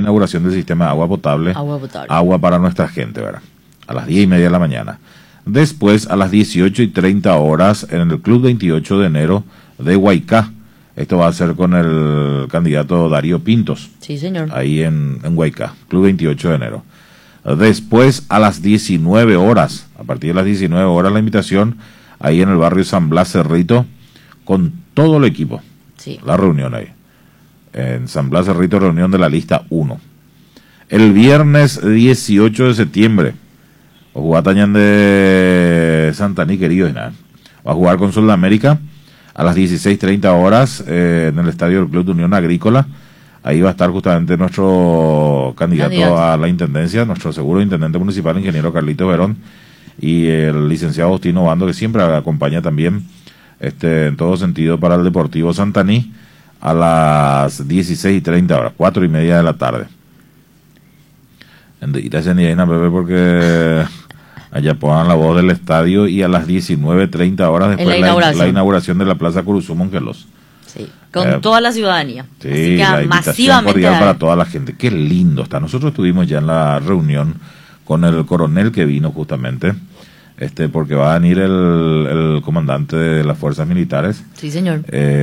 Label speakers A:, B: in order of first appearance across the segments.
A: inauguración del sistema de agua potable, agua para nuestra gente, ¿verdad? A las 10:30 de la mañana. Después, a las 18:30 horas, en el Club 28 de enero de Huaycá. Esto va a ser con el candidato Darío Pintos.
B: Sí, señor.
A: Ahí en Huaycá, Club 28 de enero. Después, a las 19 horas, a partir de las 19 horas, la invitación ahí en el barrio San Blas Cerrito, con todo el equipo.
B: Sí.
A: La reunión ahí. En San Blas Cerrito, reunión de la lista 1. El viernes 18 de septiembre, va a jugar Tañán de Santaní, querido, y nada. Va a jugar con Sol de América a las 16:30 horas en el estadio del Club de Unión Agrícola. Ahí va a estar justamente nuestro candidato a la intendencia, nuestro seguro intendente municipal, ingeniero Carlitos Verón, y el licenciado Agustino Bando, que siempre acompaña también en todo sentido para el Deportivo Santaní, a las 16:30 horas, 4:30 de la tarde. Gracias, Niña Pepe, porque allá pongan la voz del estadio, y a las 19:30 horas después la inauguración de la Plaza Curuzú Monquelos.
B: Sí, con toda la ciudadanía.
A: Sí, así que la invitación cordial para toda la gente. Qué lindo está. Nosotros estuvimos ya en la reunión con el coronel que vino justamente, porque va a venir el comandante de las fuerzas militares.
B: Sí, señor.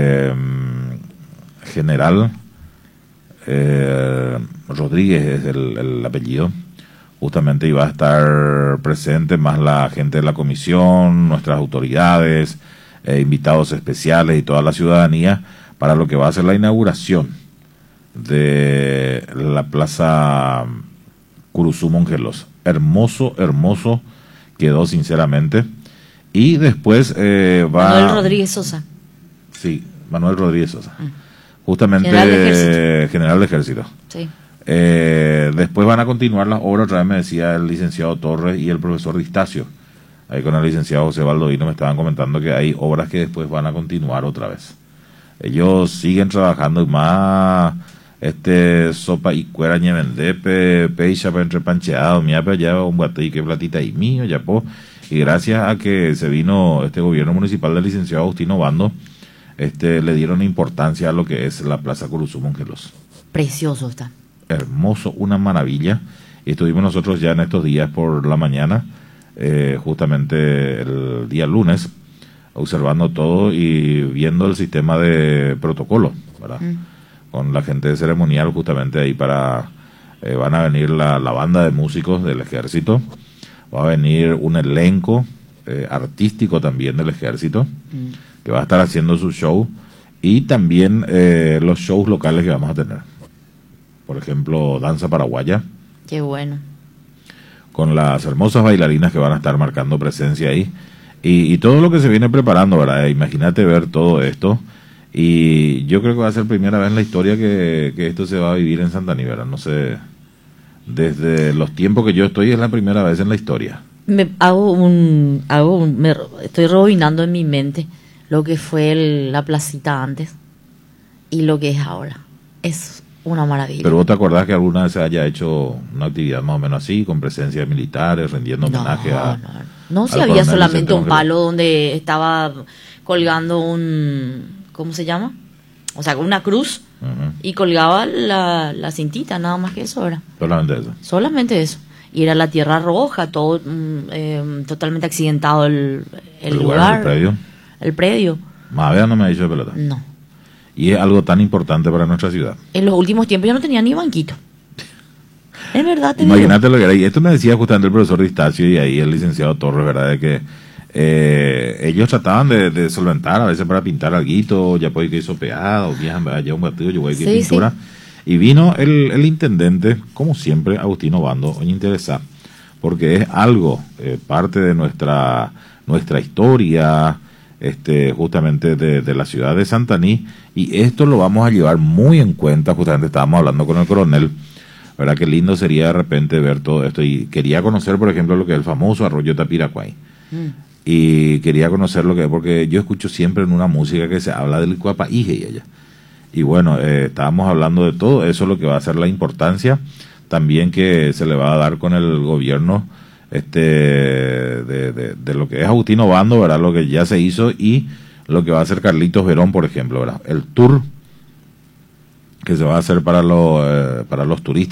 A: General Rodríguez es el apellido. Justamente iba a estar presente más la gente de la comisión, nuestras autoridades, invitados especiales y toda la ciudadanía para lo que va a ser la inauguración de la Plaza Curuzú Monquelos. Hermoso quedó, sinceramente. Y después
B: Manuel Rodríguez Sosa.
A: Sí, Manuel Rodríguez Sosa. Justamente general de ejército.
B: Sí.
A: Después van a continuar las obras, otra vez me decía el licenciado Torres y el profesor Distacio. Ahí con el licenciado José Baldovino me estaban comentando que hay obras que después van a continuar otra vez. Ellos siguen trabajando y más sopa y cuera ñevendepe, peixa para entre pancheado, miape ya un guatí que platita y mío, ya po. Y gracias a que se vino este gobierno municipal del licenciado Agustino Bando, le dieron importancia a lo que es la Plaza Curuzú Monquelos.
B: Precioso está.
A: Hermoso, una maravilla. Y estuvimos nosotros ya en estos días por la mañana, justamente el día lunes, observando todo y viendo el sistema de protocolo, ¿verdad? Con la gente de ceremonial justamente ahí para... van a venir la banda de músicos del ejército, va a venir un elenco artístico también del ejército, que va a estar haciendo su show, y también los shows locales que vamos a tener. Por ejemplo, danza paraguaya.
B: Qué bueno.
A: Con las hermosas bailarinas que van a estar marcando presencia ahí. Y todo lo que se viene preparando, ¿verdad? Imagínate ver todo esto. Y yo creo que va a ser primera vez en la historia que esto se va a vivir en Santaní, ¿verdad? No sé, desde los tiempos que yo estoy es la primera vez en la historia.
B: Estoy rebobinando en mi mente lo que fue la placita antes y lo que es ahora. Es una maravilla.
A: ¿Pero vos te acordás que alguna vez se haya hecho una actividad más o menos así, con presencia de militares, rendiendo homenaje a...
B: No, si había solamente un palo donde estaba colgando ¿cómo se llama? O sea, una cruz, y colgaba la cintita, nada más que eso era.
A: Solamente eso.
B: Solamente eso. Y era la tierra roja, todo totalmente accidentado el lugar. El predio.
A: Mavea no me ha dicho de pelota.
B: No.
A: Y es algo tan importante para nuestra ciudad.
B: En los últimos tiempos yo no tenía ni banquito. Es verdad.
A: Imagínate lo que era. Y esto me decía justamente el profesor Distacio y ahí el licenciado Torres, ¿verdad? De que ellos trataban de solventar, a veces para pintar alguito, ya puede que hizo peado, ya un batido, yo voy a pintura. Sí. Y vino el intendente, como siempre, Agustino Bando, en interesar, porque es algo, parte de nuestra historia, justamente de la ciudad de Santaní, y esto lo vamos a llevar muy en cuenta. Justamente estábamos hablando con el coronel, ¿verdad? Qué lindo sería de repente ver todo esto, y quería conocer, por ejemplo, lo que es el famoso arroyo Tapiracuay. Y quería conocer lo que, porque yo escucho siempre en una música que se habla del Cuapaíje y ella. Y bueno, estábamos hablando de todo eso, lo que va a ser la importancia también que se le va a dar con el gobierno de lo que es Agustino Bando, ¿verdad? Lo que ya se hizo y lo que va a hacer Carlitos Verón, por ejemplo, ¿verdad? El tour que se va a hacer para los turistas